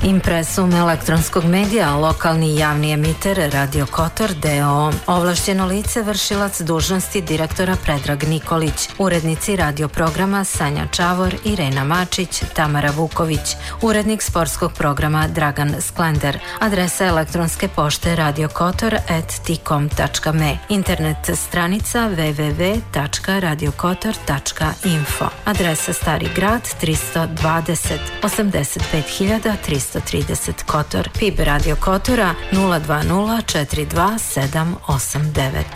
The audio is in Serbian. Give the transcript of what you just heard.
Impresum elektronskog medija, lokalni javni emiter Radio Kotor d.o.o. Ovlašćeno lice, vršilac dužnosti direktora Predrag Nikolić, urednici radio programa Sanja Čavor, Irena Mačić, Tamara Vuković, urednik sportskog programa Dragan Sklender, adresa elektronske pošte radiokotor@tcom.me, internet stranica www.radiokotor.info, adresa Stari grad 320 85330 Kotor, PIB Radio Kotora 020 42789.